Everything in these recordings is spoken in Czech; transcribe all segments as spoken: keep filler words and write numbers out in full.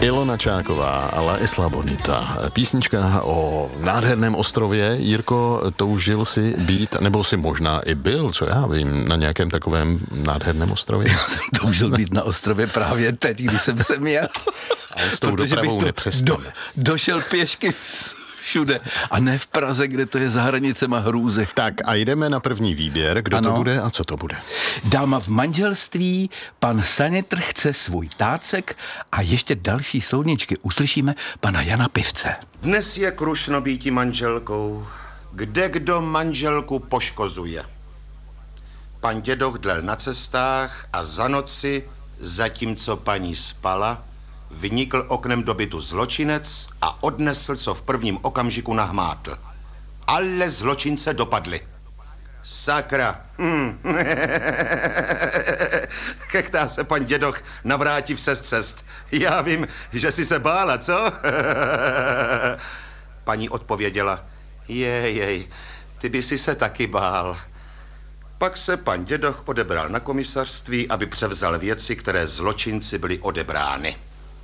Ilona Čáková a La Isla Bonita. Písnička o nádherném ostrově. Jirko, toužil si být, nebo si možná i byl, co já vím, na nějakém takovém nádherném ostrově? Já jsem toužil být na ostrově právě teď, když jsem se měl. A s tou dopravou nepřestal. Do, došel pěšky všude. A ne v Praze, kde to je za hranicema hrůzy. Tak a jdeme na první výběr. Kdo ano. to bude a co to bude? Dáma v manželství, pan Sanitr chce svůj tácek a ještě další soudničky. Uslyšíme pana Jana Pivce. Dnes je krušno býti manželkou. Kde kdo manželku poškozuje? Pan dědoch dlel na cestách a za noci, zatímco paní spala, vynikl oknem do bytu zločinec a odnesl, co v prvním okamžiku nahmátl. Ale zločince dopadli. Sakra. Hmm. Chechtá se pan dědoch navrátí vse z cest. Já vím, že jsi se bála, co? Paní odpověděla, jej, jej, ty by si se taky bál. Pak se pan dědoch odebral na komisařství, aby převzal věci, které zločinci byly odebrány.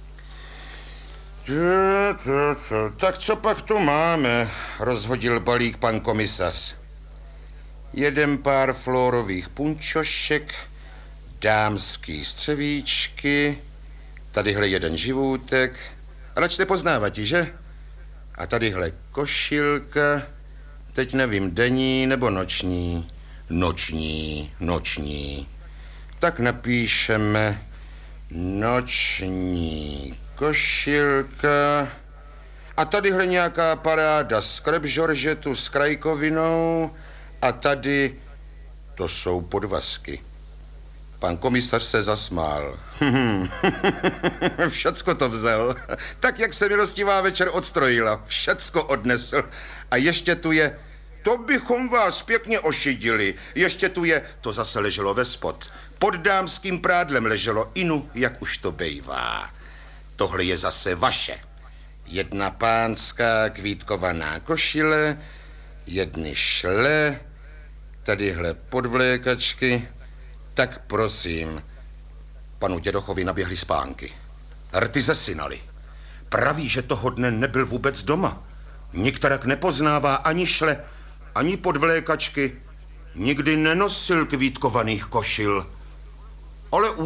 Tak co pak tu máme, rozhodil balík pan komisař. Jeden pár florových punčošek, dámský střevíčky, tadyhle jeden živůtek, rač nepoznávatí, že? A tadyhle košilka, teď nevím, denní nebo noční. Noční, noční. Tak napíšeme noční košilka. A tadyhle nějaká paráda skrep žoržetu s krajkovinou a tady to jsou podvazky. Pan komisař se zasmál. Všecko to vzal. Tak, jak se milostivá večer odstrojila. Všecko odnesl. A ještě tu je, to bychom vás pěkně ošidili. Ještě tu je, to zase leželo ve spod. Pod dámským prádlem leželo inu, jak už to bejvá. Tohle je zase vaše. Jedna pánská kvítkovaná košile, jedny šle, tadyhle podvlékačky. Tak prosím, panu dědochovi naběhly spánky. Rty zesynali. Praví, že toho dne nebyl vůbec doma. Nikterak nepoznává ani šle, ani podvlékačky. Nikdy nenosil kvítkovaných košil. Ale